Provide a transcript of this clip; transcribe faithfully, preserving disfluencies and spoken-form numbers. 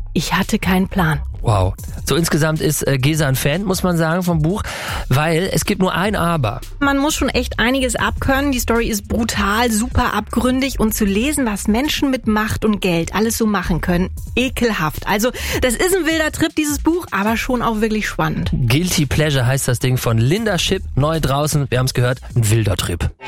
Ich hatte keinen Plan. Wow. So insgesamt ist äh, Gesa ein Fan, muss man sagen, vom Buch, weil es gibt nur ein Aber. Man muss schon echt einiges abkönnen. Die Story ist brutal, super abgründig und zu lesen, was Menschen mit Macht und Geld alles so machen können, ekelhaft. Also das ist ein wilder Trip, dieses Buch, aber schon auch wirklich spannend. Guilty Pleasure heißt das Ding von Linda Shipp, neu draußen, wir haben es gehört, ein wilder Trip.